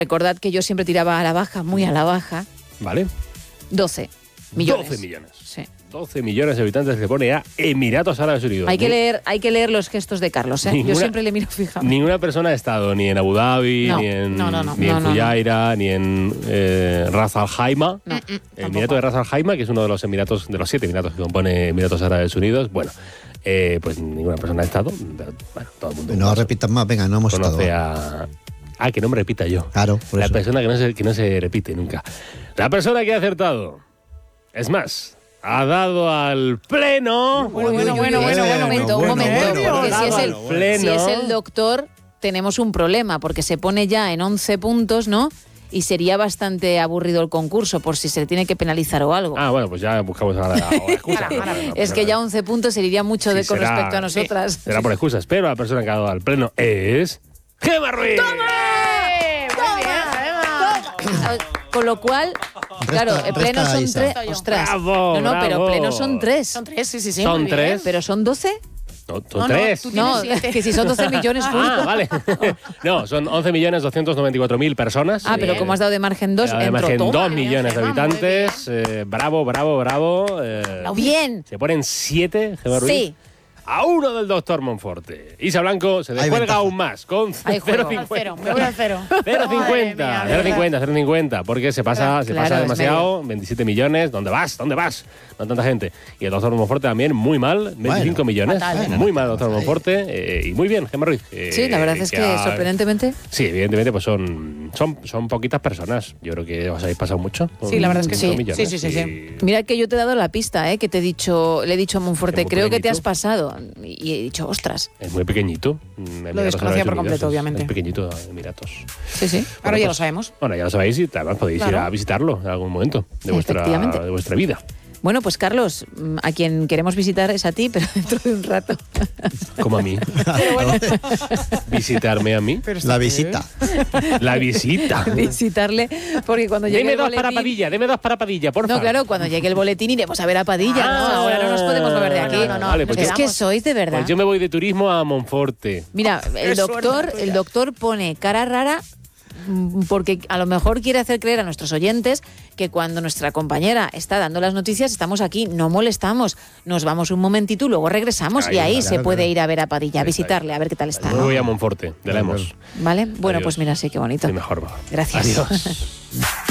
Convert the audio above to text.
Recordad que yo siempre tiraba a la baja, muy a la baja. Vale. 12 millones. 12 millones. Sí. 12 millones de habitantes que pone a Emiratos Árabes Unidos. Hay que leer los gestos de Carlos, ¿eh? Yo siempre le miro fijamente. Ninguna persona ha estado ni en Abu Dhabi, ni en Fujairah, ni en Ras Al Khaimah. El Emirato de Ras Al Khaimah, que es uno de los Emiratos, de los 7 Emiratos que compone Emiratos Árabes Unidos. Bueno, pues ninguna persona ha estado. Pero, bueno, todo el mundo. No repitas más, venga, no hemos estado. Que no me repita yo. Claro, por la eso. Persona que no se repite nunca. La persona que ha acertado. Es más, ha dado al pleno. Un momento. Porque si es el doctor, tenemos un problema, porque se pone ya en 11 puntos, ¿no? Y sería bastante aburrido el concurso, por si se le tiene que penalizar o algo. Bueno, pues ya buscamos ahora la excusa. Es que ya 11 puntos se iría mucho con respecto a nosotras. Será por excusas, pero la persona que ha dado al pleno es... ¡Gemma Ruiz! ¡Toma! Con lo cual, claro, plenos son 3. Ostras. Bravo, pero plenos son 3. Son 3, sí. Son 3. ¿Pero son 12? No, son 3. No, que si son 12 millones justo. Vale. No, son 11.294.000 personas. Pero como has dado de margen 2, de margen 2 millones de habitantes. Bravo. Bien. Se ponen 7, Gemma Ruiz. Sí. A 1 del doctor Monforte. Isa Blanco se descuelga aún más con 0,50. Me voy al 0. 0,50, porque se pasa demasiado. 27 millones. ¿Dónde vas? No tanta gente. Y el doctor Monforte también muy mal, 25 millones. Fatal, muy mal el doctor Monforte. Y muy bien, Gemma Ruiz. Sí, la verdad es que sorprendentemente. Sí, evidentemente pues son poquitas personas. Yo creo que os habéis pasado mucho. Sí, la verdad es que sí. Millones, Sí. Mira que yo te he dado la pista, que te he dicho, le he dicho a Monforte, creo que te has pasado. Y he dicho, ostras. Es muy pequeñito. Lo desconocía por completo, obviamente. Es pequeñito, Emiratos. Sí. Ahora ya lo sabemos. Bueno, ya lo sabéis y además podéis ir a visitarlo en algún momento de vuestra vida. Bueno, pues Carlos, a quien queremos visitar es a ti, pero dentro de un rato. Como a mí. Pero bueno. Visitarme a mí. La visita. La visita. Visitarle, porque cuando llegue Deme el dos boletín... deme dos para Padilla, por favor. No, claro, cuando llegue el boletín iremos a ver a Padilla, ¿no? Ahora no nos podemos mover de aquí. No. Vale, pues es que sois de verdad. Pues yo me voy de turismo a Monforte. Mira, el doctor pone cara rara porque a lo mejor quiere hacer creer a nuestros oyentes que cuando nuestra compañera está dando las noticias estamos aquí, no molestamos, nos vamos un momentito y luego regresamos y ahí se puede ir a ver a Padilla, a visitarle, a ver qué tal está. Me voy a Monforte, de Lemos. ¿Vale? Bueno, Adiós. pues mira, sí, qué bonito. Sí, mejor va. Gracias. Adiós.